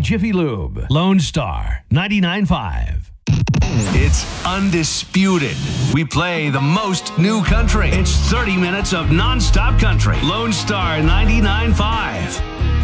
Jiffy Lube. Lone Star 99.5. It's undisputed. We play the most new country. It's 30 minutes of nonstop country. Lone Star 99.5.